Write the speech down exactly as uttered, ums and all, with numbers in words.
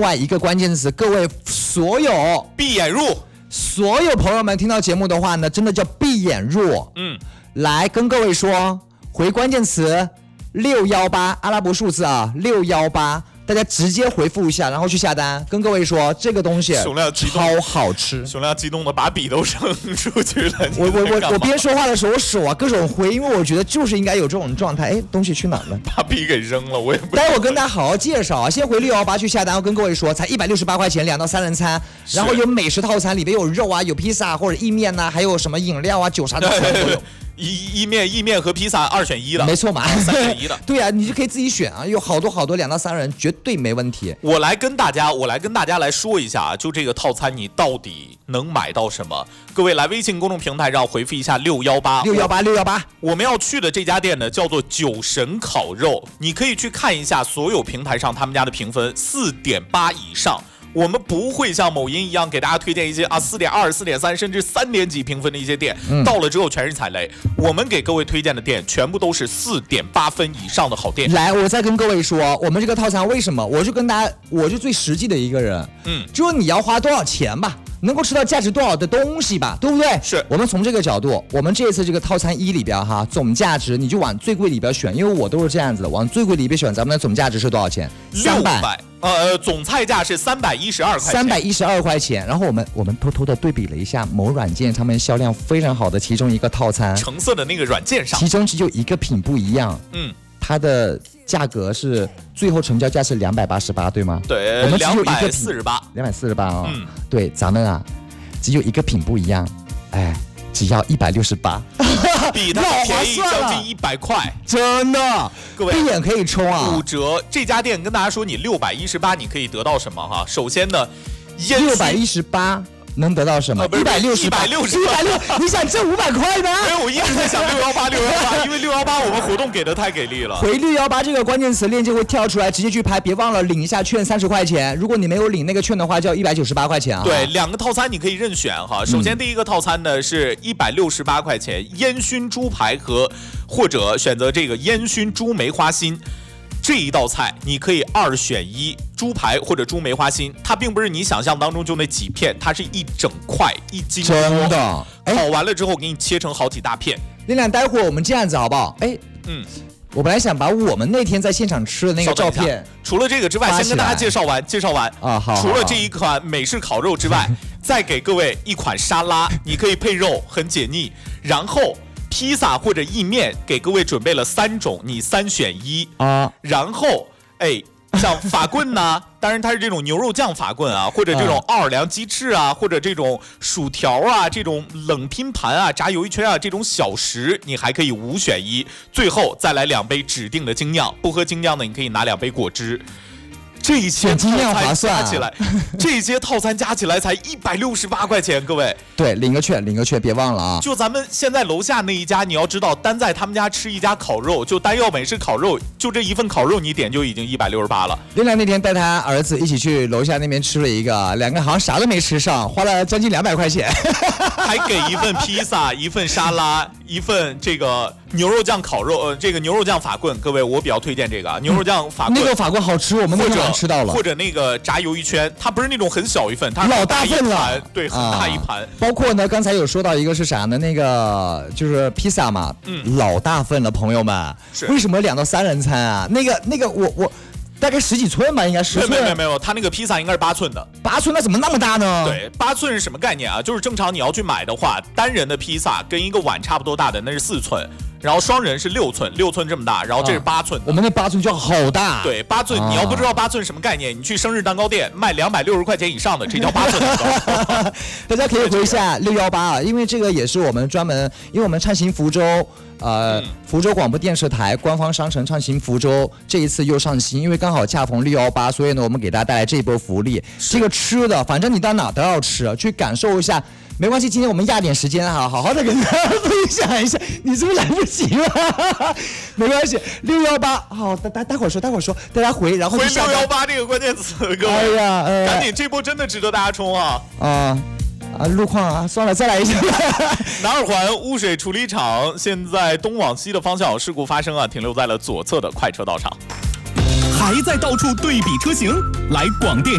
外一个关键词，各位所有闭眼入， 所有朋友们听到节目的话呢，真的叫闭眼入。 嗯， 来跟各位说，回关键词六一八阿拉伯数字啊，六一八。大家直接回复一下，然后去下单。跟各位说，这个东西超好吃。 熊亮激动的把笔都扔出去了。 我我我我边说话的时候，我手啊各种挥，因为我觉得就是应该有这种状态。哎，东西去哪了？ 把笔给扔了，我也不。 待会儿跟大家好好介绍啊，先回六一八去下单。我跟各位说，才一百六十八块钱，两到三人餐，然后有美食套餐，里面有肉啊，有披萨或者意面呐、啊，还有什么饮料啊、酒啥的全都有。 意意面、意面和披萨二选一的， 没错嘛， 三选一的。 对啊，你就可以自己选啊，有好多好多，两到三人绝对没问题。 我来跟大家，我来跟大家来说一下啊，就这个套餐你到底能买到什么？各位来微信公众平台上回复一下六一八六一八六一八。 我们要去的这家店呢叫做酒神烤肉，你可以去看一下所有平台上他们家的评分四点八以上。我们不会像某音一样给大家推荐一些啊四点二、四点三甚至三点几评分的一些店，嗯、到了之后全是踩雷。我们给各位推荐的店全部都是四点八分以上的好店。 来，我再跟各位说，我们这个套餐为什么？我就跟大家，我就最实际的一个人，嗯，就是你要花多少钱吧。能够吃到价值多少的东西吧，对不对？ 是我们从这个角度，我们这一次这个套餐一里边哈，总价值你就往最贵里边选，因为我都是这样子的，往最贵里边选，咱们的总价值是多少钱？ 六百，呃，总菜价是三百一十二块钱， 三百一十二块钱。然后我们我们偷偷的对比了一下某软件上面销量非常好的其中一个套餐， 橙色的那个软件上， 其中只有一个品不一样，嗯。它的价格是最后成交价是两百八十八，对吗？ 对， 我们只有一个四十八， 两百四十八啊。嗯，对，咱们啊，只有一个品不一样，哎，只要一百六十八， 比它便宜将近一百块， 真的， 各位一眼可以冲啊， 五折。这家店跟大家说，你六百一十八，你可以得到什么哈？首先呢， 六百一十八。能得到什么？一百六十，一百六十，一百六，你想挣五百块吗？ 没有，我一直在想六幺八，六幺八，因为六幺八我们活动给的太给力了。 回六幺八这个关键词链接会跳出来，直接去拍，别忘了领一下券三十块钱。如果你没有领那个券的话，就要一百九十八块钱啊。 对，两个套餐你可以任选哈。首先第一个套餐呢是一百六十八块钱，烟熏猪排和或者选择这个烟熏猪梅花心。这一道菜你可以二选一，猪排或者猪梅花心，它并不是你想象当中就那几片，它是一整块一斤多， 真的。 烤完了之后给你切成好几大片。 亮亮，待会儿我们这样子好不好？哎，嗯，我本来想把我们那天在现场吃的那个照片， 除了这个之外，先跟大家介绍完，介绍完啊，好。 除了这一款美式烤肉之外，再给各位一款沙拉，你可以配肉，很解腻。然后。披萨或者意面给各位准备了三种，你三选一啊。然后，哎，像法棍呐、啊，当然它是这种牛肉酱法棍啊，或者这种奥尔良鸡翅啊，或者这种薯条啊，这种冷拼盘啊，炸鱿鱼圈啊，这种小食，你还可以五选一。最后再来两杯指定的精酿，不喝精酿的你可以拿两杯果汁。这一些套餐加起来，这些套餐加起来才一百六十八块钱，各位。 对，领个券，领个券，别忘了啊！ 就咱们现在楼下那一家，你要知道，单在他们家吃一家烤肉，就单要美式烤肉，就这一份烤肉你点就已经一百六十八了。 亮亮那天带他儿子一起去楼下那边吃了一个，两个好像啥都没吃上，花了将近两百块钱， 还给一份披萨，一份沙拉，一份这个牛肉酱烤肉，呃，这个牛肉酱法棍。各位，我比较推荐这个啊，牛肉酱法棍、 嗯。那个法棍好吃，我们那天吃到了。 或者那个炸鱿鱼圈，它不是那种很小一份，它是老大份了， 对，很大一盘。啊、 包括呢，刚才有说到一个是啥呢？那个就是披萨嘛，嗯，老大份了，朋友们。为什么两到三人餐啊？那个那个我我。大概十几寸吧，应该十寸。 没有没有没有，它那个披萨应该是八寸的。 八寸那怎么那么大呢？ 对，八寸是什么概念啊？就是正常你要去买的话，单人的披萨跟一个碗差不多大的那是四寸，然后双人是六寸，六寸这么大，然后这是八寸、啊。 我们那八寸就好大。 对，八寸、啊、你要不知道八寸什么概念，你去生日蛋糕店卖两百六十块钱以上的，这叫八寸蛋糕。 大家可以回一下六幺八啊，因为这个也是我们专门，因为我们畅行福州。呃、嗯，福州广播电视台官方商城畅行福州这一次又上新，因为刚好恰逢六幺八，所以呢，我们给大家带来这一波福利。这个吃的，反正你到哪都要吃，去感受一下。没关系，今天我们压点时间哈，好好的跟大家分享一下。你是不是来不及了？没关系，六幺八，好，待待待会儿说，待会儿说，大家回，然后回六幺八这个关键词，各位， 哎呀，呃、 赶紧，这波真的值得大家冲啊！ 啊。啊，路况啊，算了，再来一下。 南二环污水处理厂现在东往西的方向有事故发生啊，停留在了左侧的快车道上。 还在到处对比车型？来广电。